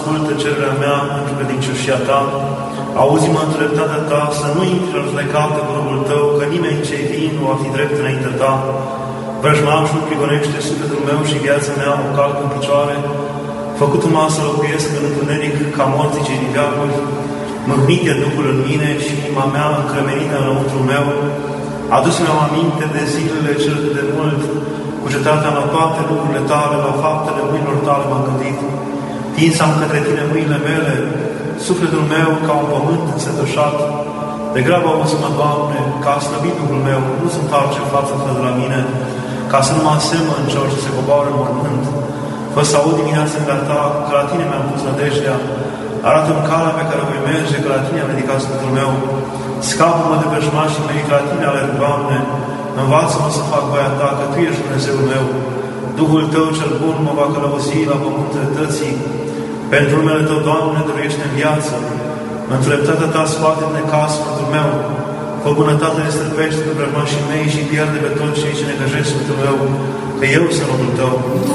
ascultă cererea mea pentru credincioșia ta. Auzi-mă în dreptatea ta, să nu intri în judecată cu robul tău, că nimeni ce-i vin nu va fi drept înaintea ta. Vrăjmașul prigonește sufletul meu și viața mea o calcă în picioare. Făcut-mă să locuiesc în întuneric ca morții cei din veacuri. Mâhnit e Duhul în mine și inima mea încremenită înăuntru meu. Adus-mi-am aminte de zilele cele de mult, cu cetatea la toate lucrurile tale, la faptele mâinilor tale m-am gândit. Tinsam către tine mâinile mele, sufletul meu ca un pământ însetoșat. Degrabă auzi-mă, Doamne, că a slăbit Duhul meu, nu sunt alce în față de la mine, ca să nu mă asemăn celor ce se coboară în mormânt. Fă să aud dimineața în ta, că la tine mi-am pus nădejdea. Arată-mi calea pe care voi merge, că la tine am ridicat sufletul meu. Scapă-mă de vrăjmașii mei, că la tine alerg, Doamne. Învață-mă să fac voia ta, că tu ești Dumnezeul meu. Duhul tău cel bun mă va călăuzi la pământul dreptății. Pentru numele tău, Doamne, dăruiește în viață. Înțeleptatea ta scoate din necaz sfântul meu. Fă bunătatea ne stârpește pe vrăjmașii mei și pierde pe toți cei ce necăjesc sfântul meu, că eu sunt robul tău.